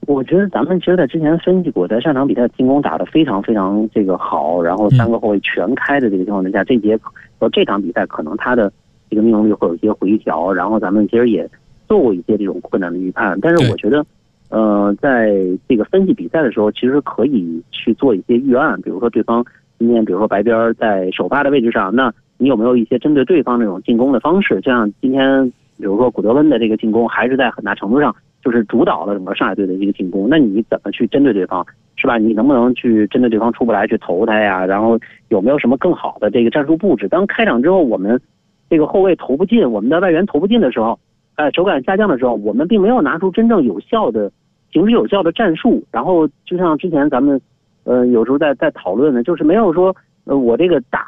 我觉得咱们其实在之前分析过，在上场比赛进攻打得非常非常好，然后3个后卫全开的这个情况之下，这场比赛可能他的这个命中率会有一些回调，然后咱们其实也做过一些这种困难的预判，但是我觉得在这个分析比赛的时候，其实可以去做一些预案，比如说对方今天比如说白边在首发的位置上，那你有没有一些针对对方这种进攻的方式，就像今天比如说古德温的这个进攻还是在很大程度上就是主导了整个上海队的这个进攻，那你怎么去针对对方，是吧？你能不能去针对对方出不来去投他呀？然后有没有什么更好的这个战术布置？当开场之后我们这个后卫投不进，我们的外援投不进的时候，手感下降的时候，我们并没有拿出真正行之有效的战术。然后就像之前咱们有时候在讨论的，就是没有说我这个打